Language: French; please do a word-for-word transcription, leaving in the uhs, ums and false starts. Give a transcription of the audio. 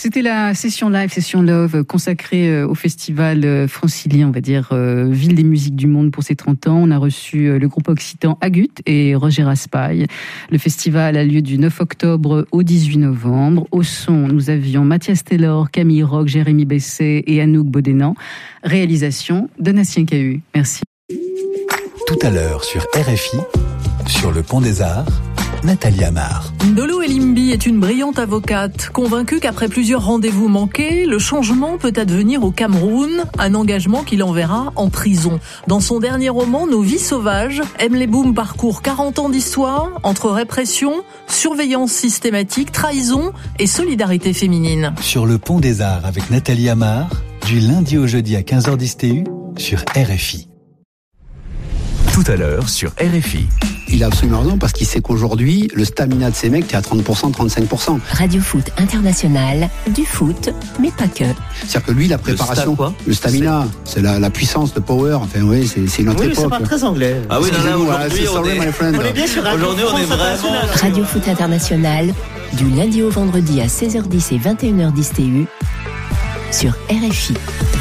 C'était la session live, session love, consacrée au festival francilien, on va dire, euh, Ville des musiques du monde pour ses trente ans. On a reçu le groupe occitan Agut et Roger Raspail. Le festival a lieu du neuf octobre au dix-huit novembre. Au son, nous avions Mathias Taylor, Camille Rock, Jérémy Besset et Anouk Bodenan. Réalisation, Donatien Cahu. Merci. Tout à l'heure sur R F I, sur le Pont des Arts, Nathalie Amar. Ndolo Elimbi est une brillante avocate, convaincue qu'après plusieurs rendez-vous manqués, le changement peut advenir au Cameroun, un engagement qui l'enverra en prison. Dans son dernier roman, Nos vies sauvages, Emle Boum parcourt quarante ans d'histoire entre répression, surveillance systématique, trahison et solidarité féminine. Sur le Pont des Arts avec Nathalie Amar, du lundi au jeudi à quinze heures dix T U sur R F I. Tout à l'heure sur R F I. Il a absolument raison parce qu'il sait qu'aujourd'hui, le stamina de ces mecs, t'es à trente pour cent, trente-cinq pour cent. Radio Foot International, du foot, mais pas que. C'est-à-dire que lui, la préparation, le, sta- le stamina, c'est, c'est la, la puissance, le power, enfin oui, c'est, c'est une autre oui, époque. Oui, c'est pas très anglais. Ah oui, non, là, aujourd'hui, on, on, est, on est bien sur Radio aujourd'hui, on est vraiment... Radio Foot International, du lundi au vendredi à seize heures dix et vingt et une heures dix T U, sur R F I.